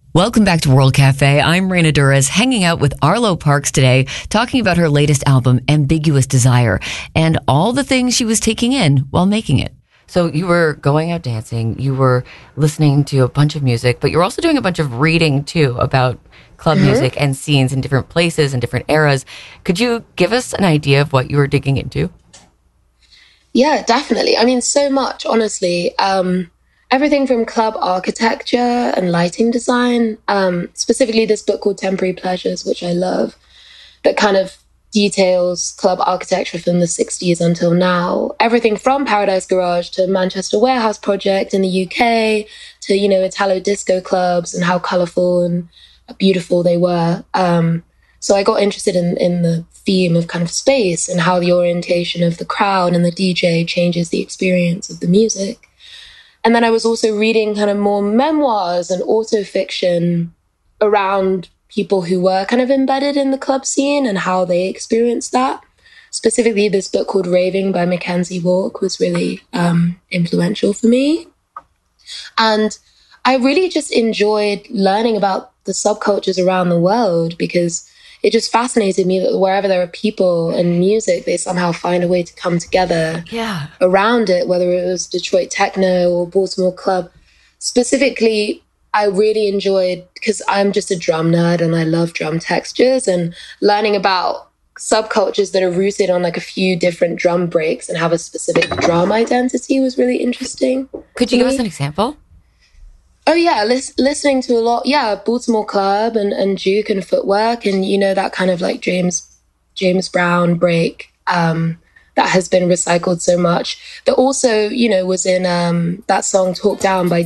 Welcome back to World Cafe. I'm Raina Durez, hanging out with Arlo Parks today, talking about her latest album, Ambiguous Desire, and all the things she was taking in while making it. So you were going out dancing, you were listening to a bunch of music, but you're also doing a bunch of reading too about club music and scenes in different places and different eras. Could you give us an idea of what you were digging into? Yeah, definitely. I mean, so much, honestly. Everything from club architecture and lighting design, specifically this book called Temporary Pleasures, which I love, that kind of details club architecture from the 60s until now. Everything from Paradise Garage to Manchester Warehouse Project in the UK to, Italo disco clubs and how colourful and beautiful they were. So I got interested in the theme of kind of space and how the orientation of the crowd and the DJ changes the experience of the music. And then I was also reading kind of more memoirs and autofiction around people who were kind of embedded in the club scene and how they experienced that. Specifically, this book called Raving by Mackenzie Walk was really influential for me. And I really just enjoyed learning about the subcultures around the world because it just fascinated me that wherever there are people and music, they somehow find a way to come together around it, whether it was Detroit techno or Baltimore club. Specifically, I really enjoyed, because I'm just a drum nerd and I love drum textures, and learning about subcultures that are rooted on like a few different drum breaks and have a specific drum identity was really interesting. Could you give us an example? Oh, yeah, listening to a lot, Baltimore Club and Juke and Footwork and, that kind of like James Brown break that has been recycled so much. That also, was in that song Talk Down by